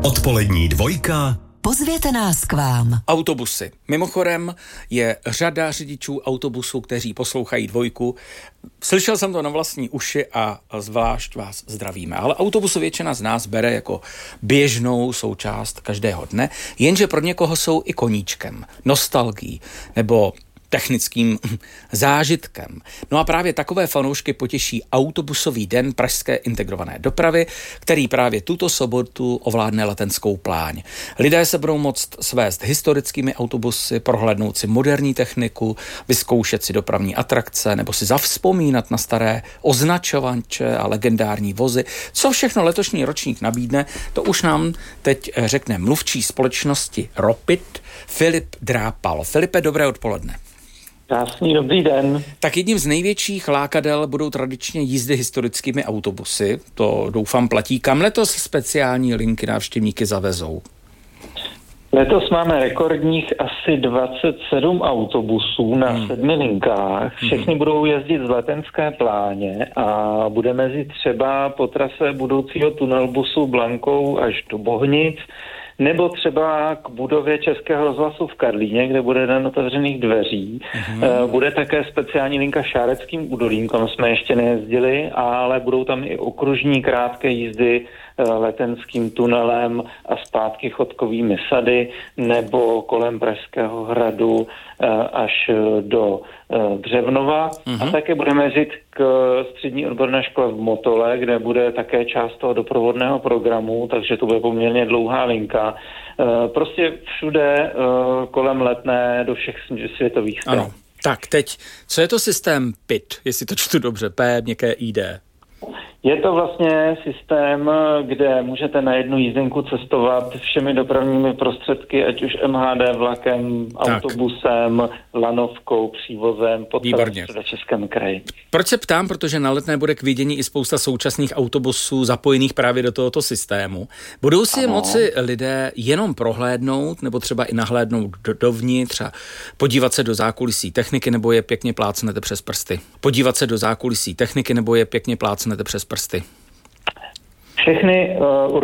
Odpolední dvojka. Pozvěte nás k vám. Autobusy. Mimochodem je řada řidičů autobusů, kteří poslouchají dvojku. Slyšel jsem to na vlastní uši a zvlášť vás zdravíme. Ale autobusy většina z nás bere jako běžnou součást každého dne, jenže pro někoho jsou i koníčkem, nostalgií nebo technickým zážitkem. No a právě takové fanoušky potěší autobusový den pražské integrované dopravy, který právě tuto sobotu ovládne Letenskou pláň. Lidé se budou moct svést historickými autobusy, prohlédnout si moderní techniku, vyzkoušet si dopravní atrakce nebo si zavzpomínat na staré označovače a legendární vozy. Co všechno letošní ročník nabídne, to už nám teď řekne mluvčí společnosti Ropit Filip Drápal. Filipe, dobré odpoledne. Krásný dobrý den. Tak jedním z největších lákadel budou tradičně jízdy historickými autobusy. To doufám platí. Kam letos speciální linky návštěvníky zavezou? Letos máme rekordních asi 27 autobusů na 7 linkách. Všechny budou jezdit z Letenské pláně a budeme jezdit třeba po trase budoucího tunelbusu Blankou až do Bohnic, nebo třeba k budově Českého rozhlasu v Karlíně, kde bude den otevřených dveří. Bude také speciální linka Šáreckým údolím, kam jsme ještě nejezdili, ale budou tam i okružní krátké jízdy Letenským tunelem a zpátky Chodkovými sady, nebo kolem Pražského hradu až do Břevnova. A také budeme jezdit k střední odborné škole v Motole, kde bude také část toho doprovodného programu, takže to bude poměrně dlouhá linka. Prostě všude kolem Letné do všech světových stran. Ano. Tak teď, co je to systém PID, jestli to čtu dobře, P, měkké ID? Je to vlastně systém, kde můžete na jednu jízdenku cestovat všemi dopravními prostředky, ať už MHD vlakem, autobusem, lanovkou, přívozem po celém Středočeském kraji. Proč se ptám? Protože na Letné bude k vidění i spousta současných autobusů zapojených právě do tohoto systému. Budou si je moci lidé jenom prohlédnout, nebo třeba i nahlédnout dovnitř a podívat se do zákulisí techniky, nebo je pěkně plácnete přes prsty? Podívat se do zákulisí techniky, nebo je pěkně plácnete přes prsty? Všechny